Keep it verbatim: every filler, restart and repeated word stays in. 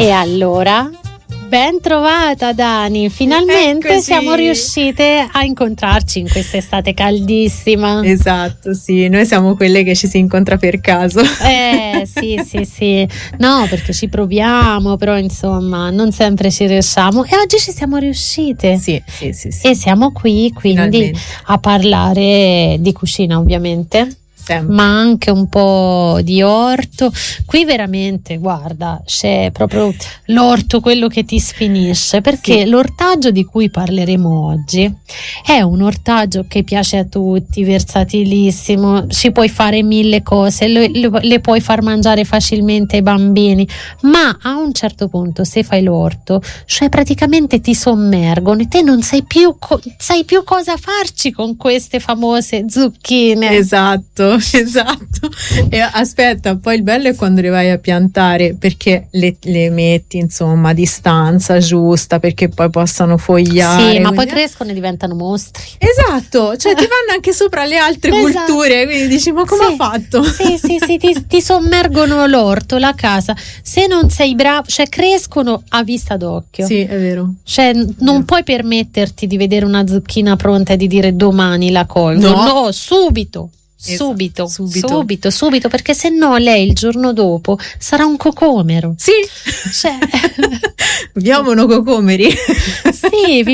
E allora, ben trovata Dani, finalmente Eccoci. Siamo riuscite a incontrarci in quest'estate caldissima. Esatto, sì, noi siamo quelle che ci si incontra per caso. Eh sì sì sì, no, perché ci proviamo, però insomma non sempre ci riusciamo e oggi ci siamo riuscite. Sì, sì, sì, sì. E siamo qui quindi Finalmente. a parlare di cucina ovviamente. Sempre. Ma anche un po' di orto. Qui veramente, guarda, c'è proprio l'orto, quello che ti sfinisce, perché sì. l'ortaggio di cui parleremo oggi è un ortaggio che piace a tutti, versatilissimo, ci puoi fare mille cose, le, le, le puoi far mangiare facilmente ai bambini, ma a un certo punto se fai l'orto, cioè praticamente ti sommergono e te non sai più, co- sai più cosa farci con queste famose zucchine. Esatto. Esatto, e aspetta, poi il bello è quando le vai a piantare, perché le, le metti insomma a distanza giusta perché poi possano fogliare. Sì, ma quindi... poi crescono e diventano mostri. Esatto, cioè ti vanno anche sopra le altre Esatto. culture, quindi dici ma come sì, ha fatto? Sì, sì, sì, ti, ti sommergono l'orto, la casa. Se non sei bravo, cioè crescono a vista d'occhio. Sì, è vero. Cioè non vero. puoi permetterti di vedere una zucchina pronta e di dire domani la colgo. No, no subito. Subito, subito, subito, subito, perché se no lei il giorno dopo sarà un cocomero. Sì, Cioè, abbiamo uno cocomeri. sì,